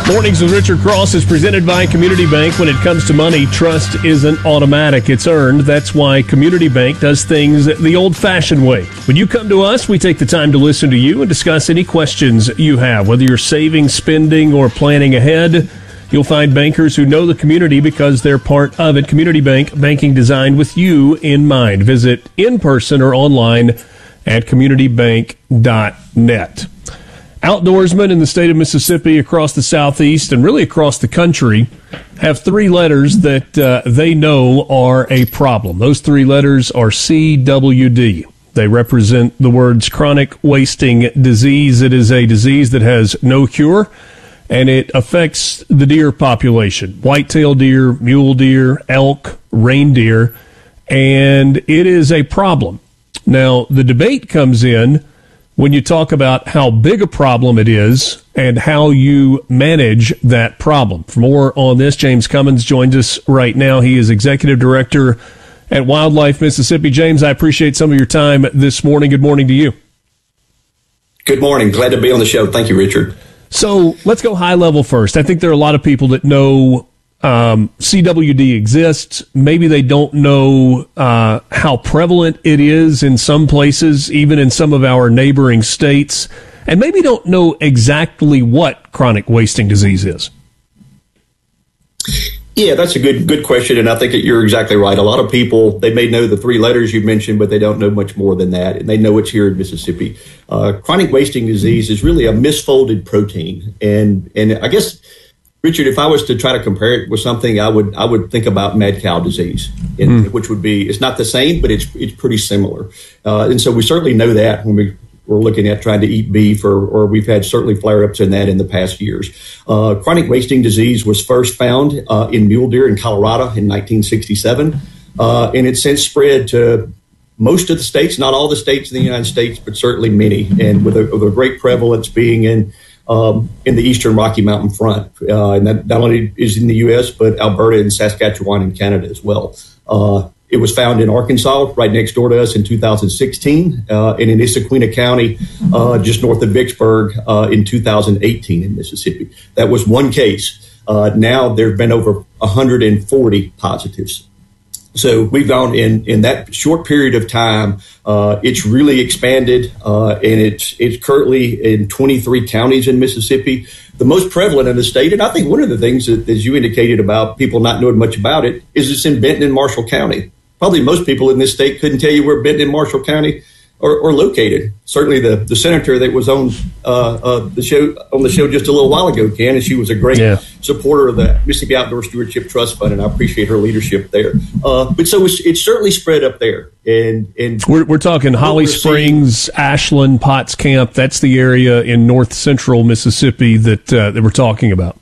Mornings with Richard Cross is presented by Community Bank. When it comes to money, trust isn't automatic. It's earned. That's why Community Bank does things the old-fashioned way. When you come to us, we take the time to listen to you and discuss any questions you have. Whether you're saving, spending, or planning ahead, you'll find bankers who know the community because they're part of it. Community Bank, banking designed with you in mind. Visit in person or online at communitybank.net. Outdoorsmen in the state of Mississippi, across the Southeast, and really across the country, have three letters that they know are a problem. Those three letters are CWD. They represent the words chronic wasting disease. It is a disease that has no cure, and it affects the deer population, white-tailed deer, mule deer, elk, reindeer, and it is a problem. Now, the debate comes in when you talk about how big a problem it is and how you manage that problem. For more on this, James Cummins joins us right now. He is Executive Director at Wildlife Mississippi. James, I appreciate some of your time this morning. Good morning to you. Good morning. Glad to be on the show. Thank you, Richard. So let's go high level first. I think there are a lot of people that know CWD exists. Maybe they don't know how prevalent it is in some places, even in some of our neighboring states, and maybe don't know exactly what chronic wasting disease is. Yeah, that's a good question, and I think that you're exactly right. A lot of people, they may know the three letters you mentioned, but they don't know much more than that, and they know it's here in Mississippi. Chronic wasting disease is really a misfolded protein, and I guess, Richard, if I was to try to compare it with something, I would think about mad cow disease, which would be, it's not the same, but it's pretty similar. And so we certainly know that when we're looking at trying to eat beef, or we've had certainly flare-ups in that in the past years. Chronic wasting disease was first found in mule deer in Colorado in 1967, and it's since spread to most of the states, not all the states in the United States, but certainly many, and with a great prevalence being in the eastern Rocky Mountain front. And that not only is in the U.S., but Alberta and Saskatchewan and Canada as well. It was found in Arkansas, right next door to us in 2016, and in Issaquena County, just north of Vicksburg, in 2018 in Mississippi. That was one case. Now there have been over 140 positives. So we've gone in that short period of time. It's really expanded, and it's currently in 23 counties in Mississippi, the most prevalent in the state. And I think one of the things that, as you indicated about people not knowing much about it, is it's in Benton and Marshall County. Probably most people in this state couldn't tell you where Benton and Marshall County are located. Certainly the senator that was on the show just a little while ago, Ken, and she was a great supporter of the Mississippi Outdoor Stewardship Trust Fund, and I appreciate her leadership there. But so it's certainly spread up there, and we're talking Holly Springs, Ashland, Potts Camp. That's the area in north central Mississippi that we're talking about.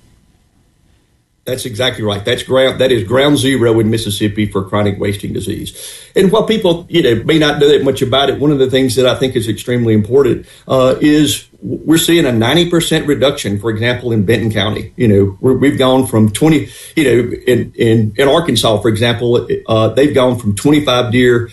That's exactly right. That is ground zero in Mississippi for chronic wasting disease. And while people, may not know that much about it, one of the things that I think is extremely important is we're seeing a 90% reduction, for example, in Benton County. We've gone from 20, in Arkansas, for example, they've gone from 25 deer,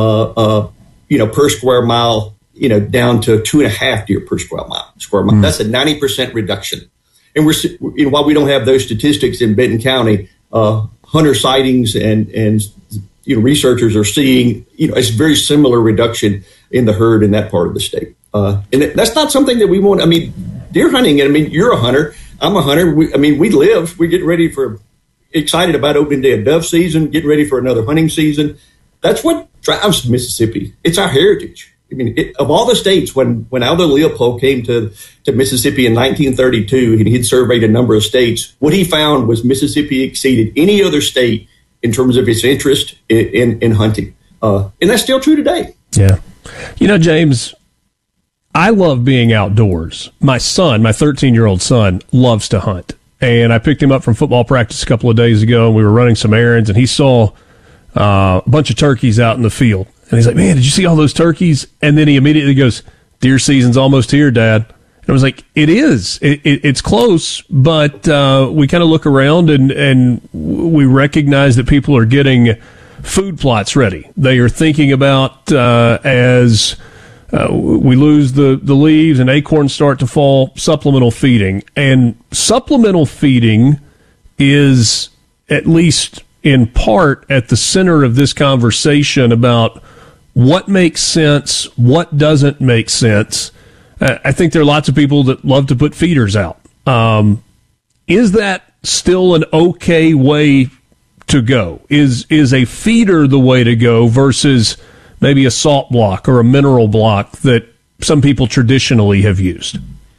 per square mile, down to 2.5 deer per square mile. That's a 90% reduction. And while we don't have those statistics in Benton County, hunter sightings and researchers are seeing, a very similar reduction in the herd in that part of the state. And that's not something that we want. I mean, deer hunting, you're a hunter. I'm a hunter. We get ready excited about opening day of dove season, getting ready for another hunting season. That's what drives Mississippi. It's our heritage. Of all the states, when Aldo Leopold came to Mississippi in 1932, and he'd surveyed a number of states, what he found was Mississippi exceeded any other state in terms of its interest in hunting. And that's still true today. Yeah. James, I love being outdoors. My son, my 13-year-old son, loves to hunt. And I picked him up from football practice a couple of days ago, and we were running some errands, and he saw a bunch of turkeys out in the field. And he's like, man, did you see all those turkeys? And then he immediately goes, deer season's almost here, Dad. And I was like, it is. It's close, but we kind of look around and we recognize that people are getting food plots ready. They are thinking about as we lose the leaves and acorns start to fall, supplemental feeding. And supplemental feeding is, at least in part, at the center of this conversation about what makes sense, what doesn't make sense. I think there are lots of people that love to put feeders out. Is that still an okay way to go? Is a feeder the way to go versus maybe a salt block or a mineral block that some people traditionally have used?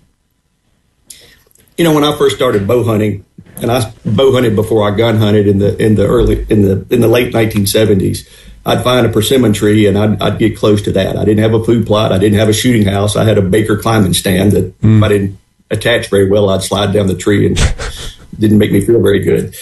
You know, when I first started bow hunting, and I bow hunted before I gun hunted in the late 1970s, I'd find a persimmon tree and I'd get close to that. I didn't have a food plot. I didn't have a shooting house. I had a Baker climbing stand that if I didn't attach very well, I'd slide down the tree, and didn't make me feel very good.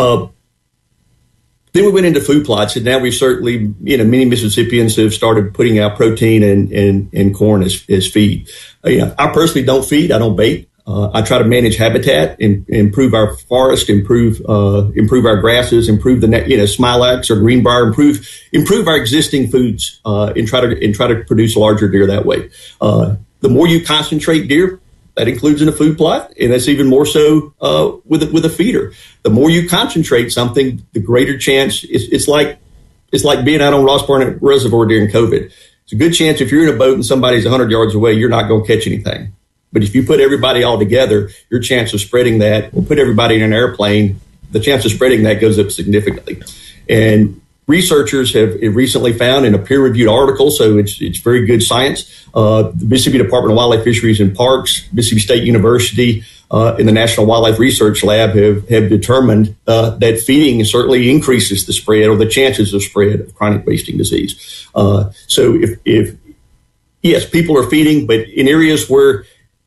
Then we went into food plots, and now we've certainly, many Mississippians have started putting out protein and corn as feed. I personally don't feed. I don't bait. I try to manage habitat, improve our forest, improve our grasses, improve the smilax or greenbrier, improve our existing foods, and try to produce larger deer that way. The more you concentrate deer, that includes in a food plot, and that's even more so with a feeder. The more you concentrate something, the greater chance. It's like being out on Ross Barnett Reservoir during COVID. It's a good chance if you're in a boat and somebody's 100 yards away, you're not going to catch anything. But if you put everybody all together, your chance of spreading that, or put everybody in an airplane, the chance of spreading that goes up significantly. And researchers have recently found in a peer-reviewed article, so it's very good science. The Mississippi Department of Wildlife, Fisheries, and Parks, Mississippi State University, and the National Wildlife Research Lab have determined that feeding certainly increases the spread or the chances of spread of chronic wasting disease. So if yes, people are feeding, but in areas where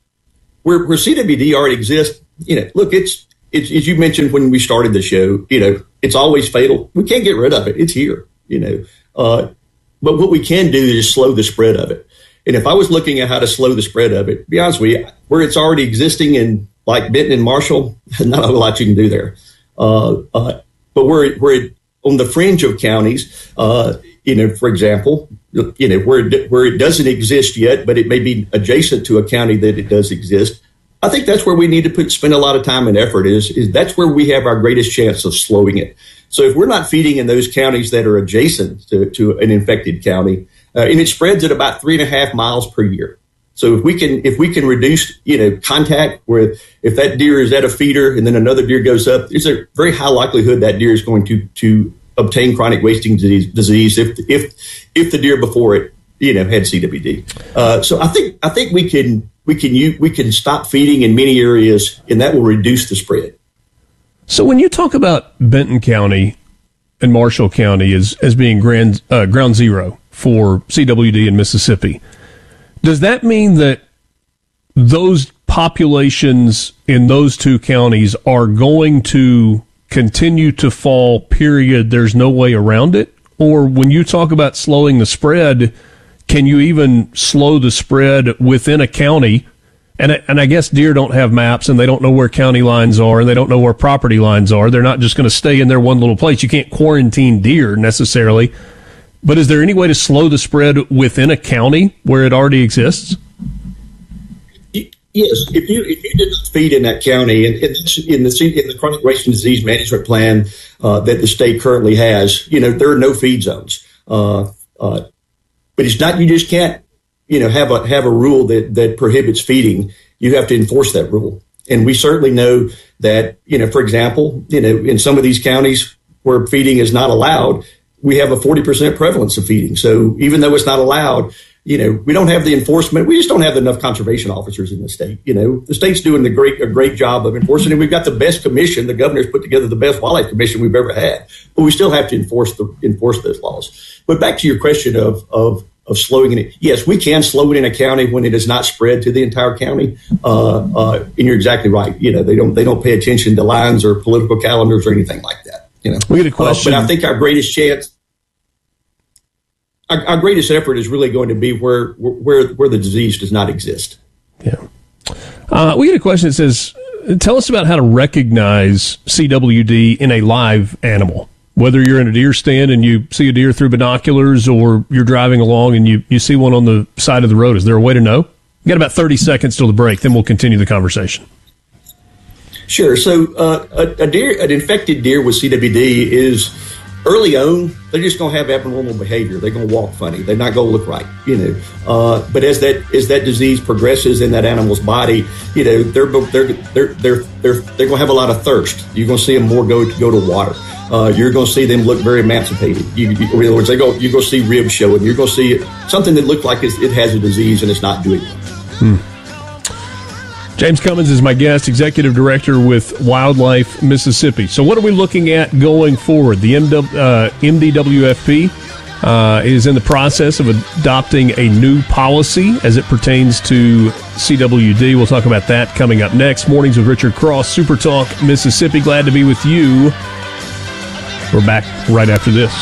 CWD already exists, look, it's as you mentioned when we started the show, it's always fatal. We can't get rid of it. It's here, but what we can do is slow the spread of it. And if I was looking at how to slow the spread of it, to be honest with you, where it's already existing in like Benton and Marshall, not a whole lot you can do there. But where on the fringe of counties, for example, where it doesn't exist yet, but it may be adjacent to a county that it does exist, I think that's where we need to spend a lot of time and effort is that's where we have our greatest chance of slowing it. So if we're not feeding in those counties that are adjacent to an infected county, and it spreads at about 3.5 miles per year. So if we can reduce, contact where if that deer is at a feeder and then another deer goes up, there's a very high likelihood that deer is going to obtain chronic wasting disease if the deer before it, had CWD. So I think we can stop feeding in many areas, and that will reduce the spread. So when you talk about Benton County and Marshall County as being ground zero for CWD in Mississippi, does that mean that those populations in those two counties are going to continue to fall, period? There's no way around it? Or when you talk about slowing the spread, can you even slow the spread within a county? And I guess deer don't have maps, and they don't know where county lines are, and they don't know where property lines are. They're not just going to stay in their one little place. You can't quarantine deer necessarily. But is there any way to slow the spread within a county where it already exists? Yes, if you did not feed in that county, and it's in the chronic wasting disease management plan that the state currently has, there are no feed zones. But it's not, you just can't, have a rule that prohibits feeding. You have to enforce that rule. And we certainly know that, for example, in some of these counties where feeding is not allowed, we have a 40% prevalence of feeding. So even though it's not allowed, we don't have the enforcement. We just don't have enough conservation officers in the state. The state's doing a great job of enforcing it. We've got the best commission. The governor's put together the best wildlife commission we've ever had, but we still have to enforce those laws. But back to your question of slowing it. Yes, we can slow it in a county when it is not spread to the entire county. And you're exactly right. They don't pay attention to lines or political calendars or anything like that. We get a question. But I think our greatest chance, our greatest effort is really going to be where the disease does not exist. Yeah. We get a question that says, tell us about how to recognize CWD in a live animal. Whether you're in a deer stand and you see a deer through binoculars, or you're driving along and you see one on the side of the road, is there a way to know? We got about 30 seconds till the break, then we'll continue the conversation. Sure. So an infected deer with CWD is early on, they're just going to have abnormal behavior. They're going to walk funny. They're not going to look right, But as that disease progresses in that animal's body, they're going to have a lot of thirst. You're going to see them more go to water. You're going to see them look very emancipated. In other words, you're going to see ribs showing. You're going to see something that looks like it has a disease and it's not doing it. James Cummins is my guest, Executive Director with Wildlife Mississippi. So what are we looking at going forward? The MDWFP is in the process of adopting a new policy as it pertains to CWD. We'll talk about that coming up next. Mornings with Richard Cross, Super Talk Mississippi. Glad to be with you. We're back right after this.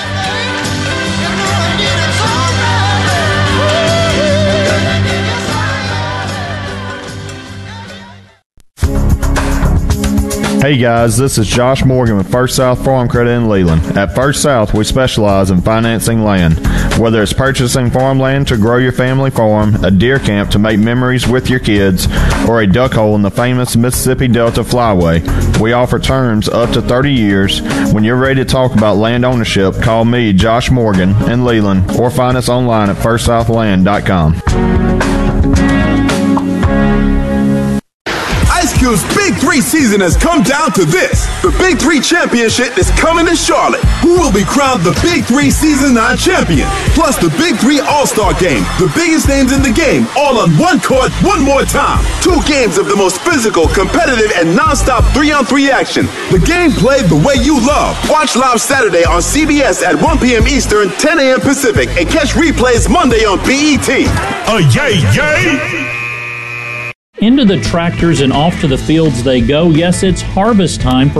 Hey guys, this is Josh Morgan with First South Farm Credit in Leland. At First South, we specialize in financing land. Whether it's purchasing farmland to grow your family farm, a deer camp to make memories with your kids, or a duck hole in the famous Mississippi Delta Flyway, we offer terms up to 30 years. When you're ready to talk about land ownership, call me, Josh Morgan, in Leland, or find us online at firstsouthland.com. IceCube's Big 3 season has come down to this. The Big 3 Championship is coming to Charlotte. Who will be crowned the Big 3 Season 9 champion? Plus the Big 3 All-Star Game. The biggest names in the game, all on one court, one more time. 2 games of the most physical, competitive, and non-stop 3-on-3 action. The game played the way you love. Watch live Saturday on CBS at 1 p.m. Eastern, 10 a.m. Pacific, and catch replays Monday on BET. Yay, yay! Into the tractors and off to the fields they go. Yes, it's harvest time for